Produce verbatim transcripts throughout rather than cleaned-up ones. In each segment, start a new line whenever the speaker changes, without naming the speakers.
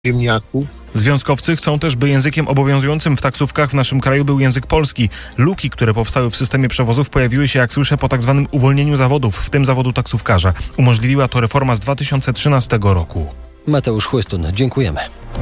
ziemniaków.
Związkowcy chcą też, by językiem obowiązującym w taksówkach w naszym kraju był język polski. Luki, które powstały w systemie przewozów, pojawiły się, jak słyszę, po tak zwanym uwolnieniu zawodów, w tym zawodu taksówkarza. Umożliwiła to reforma z dwa tysiące trzynastego roku.
Mateusz Chłystun, dziękujemy.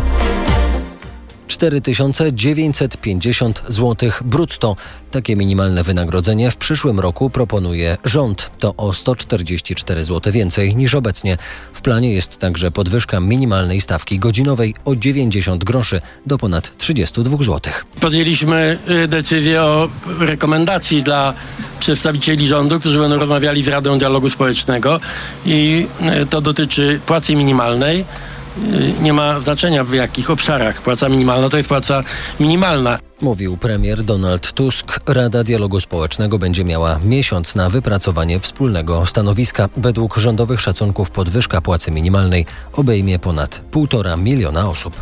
cztery tysiące dziewięćset pięćdziesiąt złotych brutto. Takie minimalne wynagrodzenie w przyszłym roku proponuje rząd. To o sto czterdzieści cztery złote więcej niż obecnie. W planie jest także podwyżka minimalnej stawki godzinowej o dziewięćdziesiąt groszy do ponad trzydzieści dwa złotych.
Podjęliśmy decyzję o rekomendacji dla przedstawicieli rządu, którzy będą rozmawiali z Radą Dialogu Społecznego i to dotyczy płacy minimalnej. Nie ma znaczenia, w jakich obszarach. Płaca minimalna to jest płaca minimalna.
Mówił premier Donald Tusk. Rada Dialogu Społecznego będzie miała miesiąc na wypracowanie wspólnego stanowiska. Według rządowych szacunków podwyżka płacy minimalnej obejmie ponad półtora miliona osób.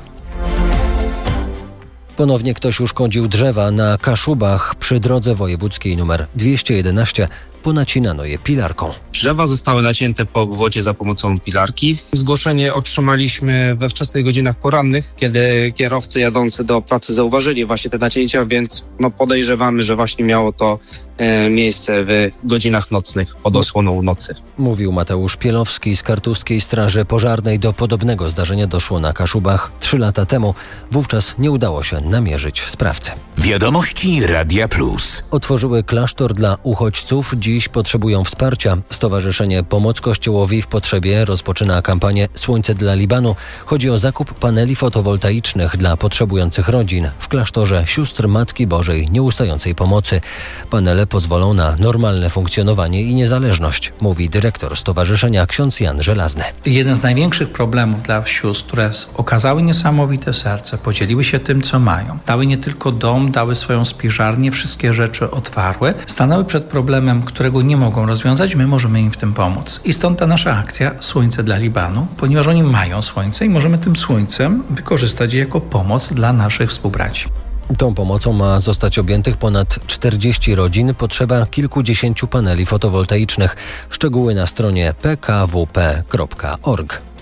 Ponownie ktoś uszkodził drzewa na Kaszubach przy drodze wojewódzkiej nr dwieście jedenaście. Ponacinano je pilarką.
Drzewa zostały nacięte po obwodzie za pomocą pilarki. Zgłoszenie otrzymaliśmy we wczesnych godzinach porannych, kiedy kierowcy jadący do pracy zauważyli właśnie te nacięcia, więc no podejrzewamy, że właśnie miało to e, miejsce w godzinach nocnych pod osłoną nocy.
Mówił Mateusz Pielowski z Kartuskiej Straży Pożarnej. Do podobnego zdarzenia doszło na Kaszubach trzy lata temu. Wówczas nie udało się namierzyć sprawcy.
Wiadomości Radia Plus.
Otworzyły klasztor dla uchodźców. Dziś potrzebują wsparcia. Stowarzyszenie Pomoc Kościołowi w Potrzebie rozpoczyna kampanię Słońce dla Libanu. Chodzi o zakup paneli fotowoltaicznych dla potrzebujących rodzin w klasztorze Sióstr Matki Bożej Nieustającej Pomocy. Panele pozwolą na normalne funkcjonowanie i niezależność, mówi dyrektor stowarzyszenia ksiądz Jan Żelazny.
Jeden z największych problemów dla sióstr, które okazały niesamowite serce, podzieliły się tym, co mają. Dały nie tylko dom, dały swoją spiżarnię, wszystkie rzeczy otwarły. Stanęły przed problemem, którego nie mogą rozwiązać, my możemy im w tym pomóc. I stąd ta nasza akcja Słońce dla Libanu, ponieważ oni mają słońce i możemy tym słońcem wykorzystać je jako pomoc dla naszych współbraci.
Tą pomocą ma zostać objętych ponad czterdzieści rodzin. Potrzeba kilkudziesięciu paneli fotowoltaicznych. Szczegóły na stronie p k w p kropka org.